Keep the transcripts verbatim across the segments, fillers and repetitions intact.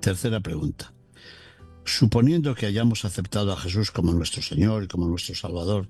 Tercera pregunta. Suponiendo que hayamos aceptado a Jesús como nuestro Señor y como nuestro Salvador,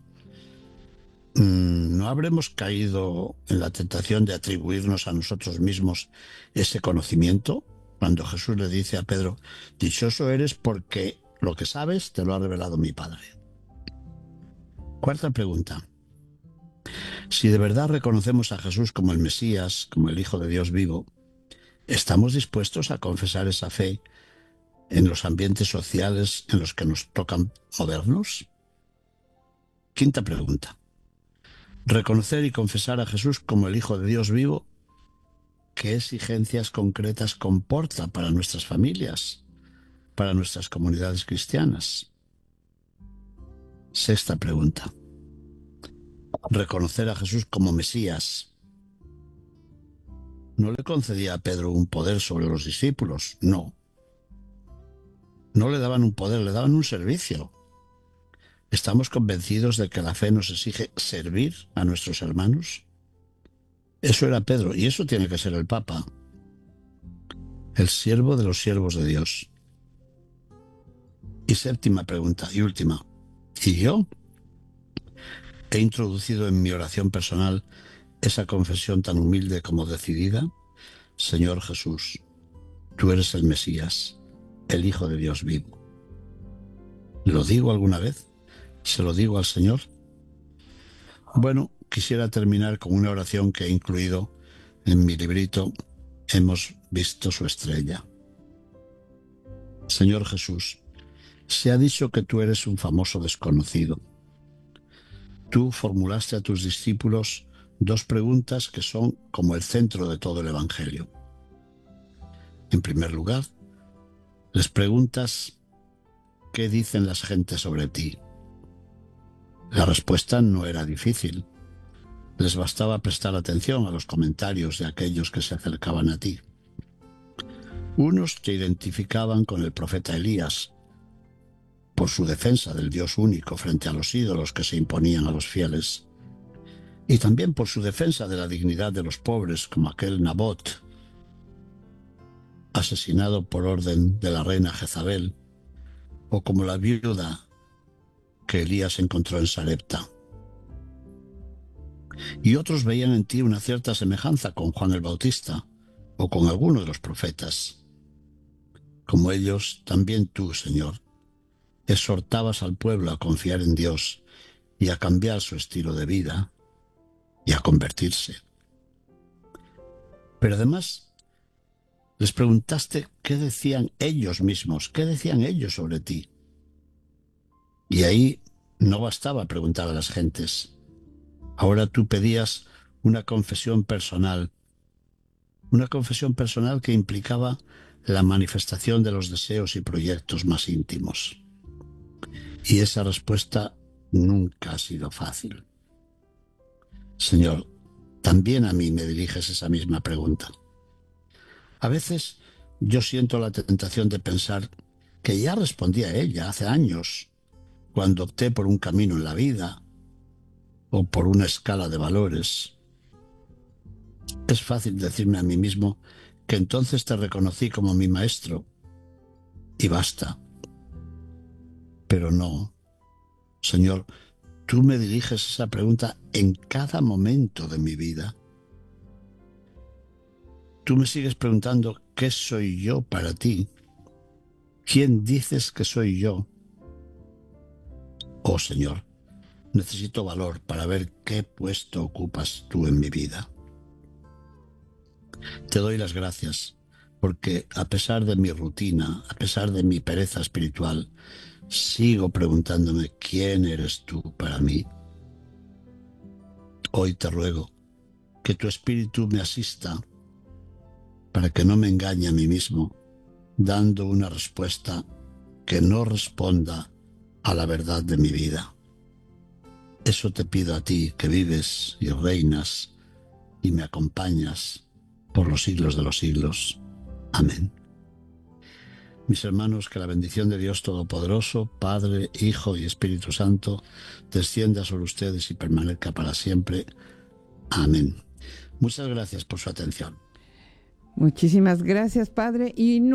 ¿no habremos caído en la tentación de atribuirnos a nosotros mismos ese conocimiento? Cuando Jesús le dice a Pedro, dichoso eres porque lo que sabes te lo ha revelado mi Padre. Cuarta pregunta. Si de verdad reconocemos a Jesús como el Mesías, como el Hijo de Dios vivo, ¿estamos dispuestos a confesar esa fe en los ambientes sociales en los que nos tocan movernos? Quinta pregunta. Reconocer y confesar a Jesús como el Hijo de Dios vivo, ¿qué exigencias concretas comporta para nuestras familias, para nuestras comunidades cristianas? Sexta pregunta. Reconocer a Jesús como Mesías, ¿no le concedía a Pedro un poder sobre los discípulos? No. No le daban un poder, le daban un servicio. ¿Estamos convencidos de que la fe nos exige servir a nuestros hermanos? Eso era Pedro, y eso tiene que ser el Papa, el siervo de los siervos de Dios. Y séptima pregunta, y última. ¿Y yo? ¿He introducido en mi oración personal esa confesión tan humilde como decidida? Señor Jesús, tú eres el Mesías, el Hijo de Dios vivo. ¿Lo digo alguna vez? ¿Se lo digo al Señor? Bueno, quisiera terminar con una oración que he incluido en mi librito Hemos visto su estrella. Señor Jesús, se ha dicho que tú eres un famoso desconocido. Tú formulaste a tus discípulos dos preguntas que son como el centro de todo el Evangelio. En primer lugar, les preguntas ¿qué dicen las gentes sobre ti? La respuesta no era difícil. Les bastaba prestar atención a los comentarios de aquellos que se acercaban a ti. Unos te identificaban con el profeta Elías, por su defensa del Dios único frente a los ídolos que se imponían a los fieles, y también por su defensa de la dignidad de los pobres, como aquel Nabot, asesinado por orden de la reina Jezabel, o como la viuda que Elías encontró en Sarepta. Y otros veían en ti una cierta semejanza con Juan el Bautista, o con alguno de los profetas. Como ellos, también tú, Señor, exhortabas al pueblo a confiar en Dios y a cambiar su estilo de vida y a convertirse. Pero además, les preguntaste qué decían ellos mismos, qué decían ellos sobre ti. Y ahí no bastaba preguntar a las gentes. Ahora tú pedías una confesión personal, una confesión personal que implicaba la manifestación de los deseos y proyectos más íntimos. Y esa respuesta nunca ha sido fácil. Señor, también a mí me diriges esa misma pregunta. A veces yo siento la tentación de pensar que ya respondí a ella hace años, cuando opté por un camino en la vida o por una escala de valores. Es fácil decirme a mí mismo que entonces te reconocí como mi maestro y basta. Pero no, Señor, tú me diriges esa pregunta en cada momento de mi vida. Tú me sigues preguntando ¿qué soy yo para ti? ¿Quién dices que soy yo? Oh Señor, necesito valor para ver qué puesto ocupas tú en mi vida. Te doy las gracias, porque a pesar de mi rutina, a pesar de mi pereza espiritual, sigo preguntándome quién eres tú para mí. Hoy te ruego que tu Espíritu me asista para que no me engañe a mí mismo, dando una respuesta que no responda a la verdad de mi vida. Eso te pido a ti, que vives y reinas y me acompañas por los siglos de los siglos. Amén. Mis hermanos, que la bendición de Dios Todopoderoso, Padre, Hijo y Espíritu Santo, descienda sobre ustedes y permanezca para siempre. Amén. Muchas gracias por su atención. Muchísimas gracias, Padre. Y